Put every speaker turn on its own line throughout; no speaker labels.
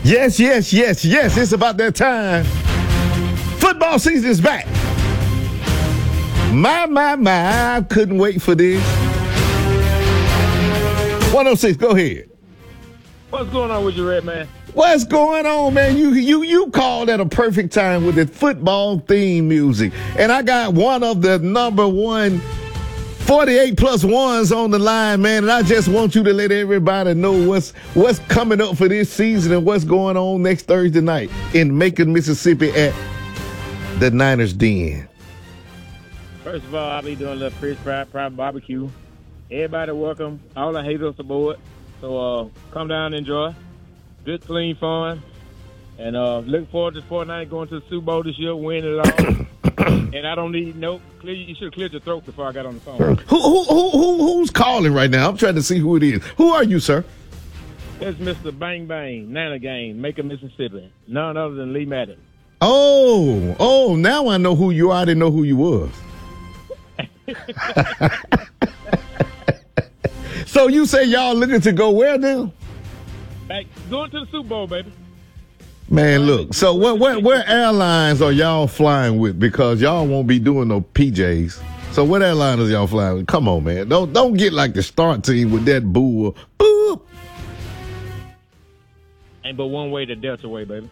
Yes. It's about that time. Football season is back. My. I couldn't wait for this. 106, go ahead.
What's going on with you, Red Man?
What's going on, man? You called at a perfect time with the football theme music. And I got one of the number one 48 plus ones on the line, man. And I just want you to let everybody know what's coming up for this season and what's going on next Thursday night in Macon, Mississippi at the Niners Den.
First of all, I'll be doing a little fish fry, private barbecue. Everybody welcome. All the haters aboard. So come down and enjoy. Good, clean fun. And looking forward to Fortnite going to the Super Bowl this year, winning it all. And I don't need you should have cleared your throat before I got on the phone.
Who's calling right now? I'm trying to see who it is. Who are you, sir?
It's Mr. Bang Bang, Nana Gang, Macon, Mississippi. None other than Lee Maddox.
Oh, now I know who you are. I didn't know who you was. So you say y'all looking to go where now?
Going to the Super Bowl, baby.
Man, look. So what airlines are y'all flying with? Because y'all won't be doing no PJs. So what airlines are y'all flying with? Come on, man. Don't get like the start team with that boo. Boop.
Ain't but one way, the Delta way, baby.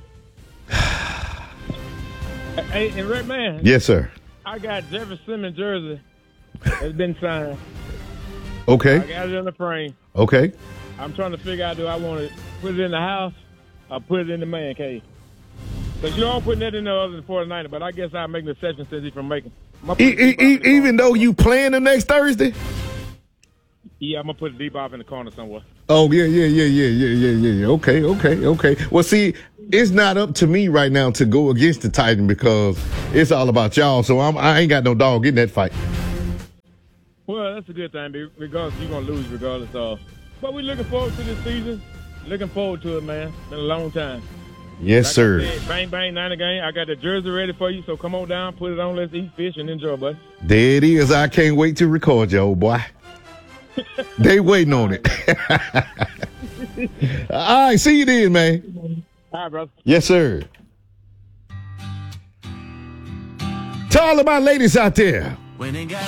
Hey, and Red Man.
Yes, sir.
I got Jefferson Simmons jersey. It's been signed.
Okay.
I got it in the frame.
Okay.
I'm trying to figure out, do I want to put it in the house or put it in the man cave? Because I'm putting that in there other than 49er, but I guess I'll make an exception since he's from Macon.
Even though you playing the next Thursday?
Yeah, I'm going to put it deep off in the corner somewhere.
Oh, yeah. Okay. Well, see, it's not up to me right now to go against the Titan because it's all about y'all, so I ain't got no dog in that fight.
Well, that's a good thing, regardless. You're going to lose regardless of. But we're looking forward to this season. Looking forward to it, man. Been a long time.
Yes, sir.
Said, bang, bang, Niner Gang. I got the jersey ready for you, so come on down, put it on, let's eat fish and enjoy, bud.
There it is. I can't wait to record you, old boy. They waiting on it. All right, see you then, man.
All right, brother.
Yes, sir. To all of my ladies out there.